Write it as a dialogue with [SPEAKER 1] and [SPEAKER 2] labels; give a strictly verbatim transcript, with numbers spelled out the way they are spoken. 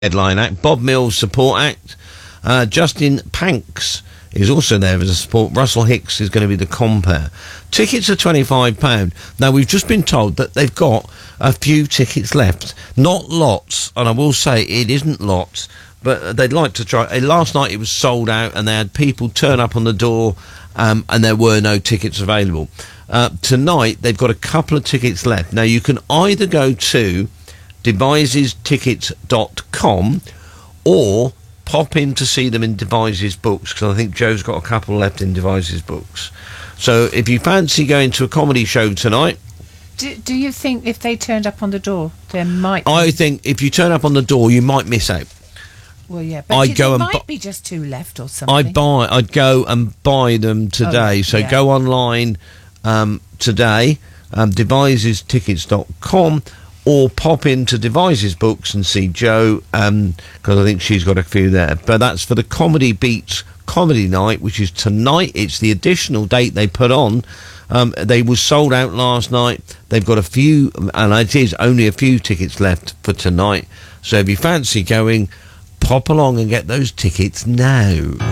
[SPEAKER 1] Headline Act, Bob Mills Support Act, uh, Justin Panks is also there as a support. Russell Hicks is going to be the compere. Tickets are twenty-five pounds. Now, we've just been told that they've got a few tickets left. Not lots, and I will say it isn't lots, but they'd like to try. Last night it was sold out, and they had people turn up on the door, um, and there were no tickets available. Uh, tonight, they've got a couple of tickets left. Now, you can either go to devises tickets dot com or pop in to see them in Devises Books, because I think Joe's got a couple left in Devises Books. So if you fancy going to a comedy show tonight...
[SPEAKER 2] Do, do you think if they turned up on the door, there might be...
[SPEAKER 1] I think if you turn up on the door, you might miss out.
[SPEAKER 2] Well, yeah, but
[SPEAKER 1] I'd go
[SPEAKER 2] there
[SPEAKER 1] and
[SPEAKER 2] might
[SPEAKER 1] bu-
[SPEAKER 2] be just two left or something.
[SPEAKER 1] I'd buy. I'd go and buy them today.
[SPEAKER 2] Oh,
[SPEAKER 1] so
[SPEAKER 2] yeah.
[SPEAKER 1] go online um, today, um, devises tickets dot com, or pop into Devises Books and see Jo, because um, I think she's got a few there. But that's for the Comedy Beats Comedy Night, which is tonight. It's the additional date they put on. Um, they were sold out last night. They've got a few, and it is only a few tickets left for tonight. So if you fancy going, pop along and get those tickets now.